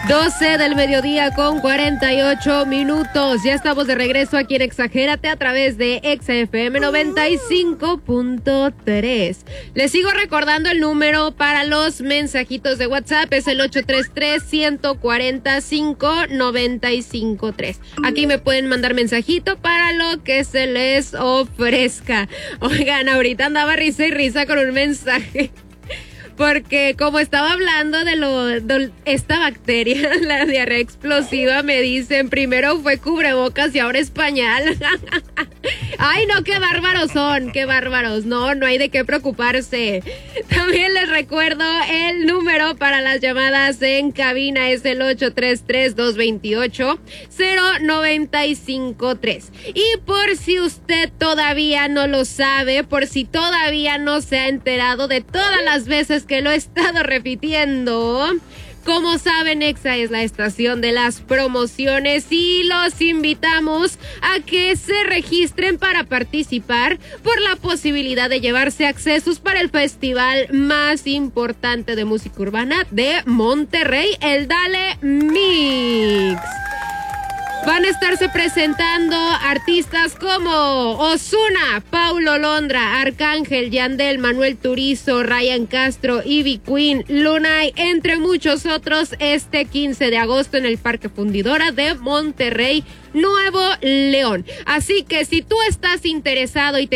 12 del mediodía con 48 minutos. Ya estamos de regreso aquí en Exagérate a través de XFM 95.3. Les sigo recordando el número para los mensajitos de WhatsApp. Es el 833-145-953. Aquí me pueden mandar mensajito para lo que se les ofrezca. Oigan, ahorita andaba risa y risa con un mensaje. Porque como estaba hablando de esta bacteria, la diarrea explosiva, me dicen, primero fue cubrebocas y ahora es pañal. Ay, no, qué bárbaros son, qué bárbaros. No hay de qué preocuparse. También les recuerdo el número para las llamadas en cabina, es el 833-228-0953. Y por si usted todavía no lo sabe, por si todavía no se ha enterado de todas las veces que lo he estado repitiendo, como saben, Exa es la estación de las promociones y los invitamos a que se registren para participar por la posibilidad de llevarse accesos para el festival más importante de música urbana de Monterrey, el Dale Mix. Van a estarse presentando artistas como Ozuna, Paulo Londra, Arcángel, Yandel, Manuel Turizo, Ryan Castro, Ivy Queen, Lunay, entre muchos otros, este 15 de agosto en el Parque Fundidora de Monterrey, Nuevo León. Así que si tú estás interesado y te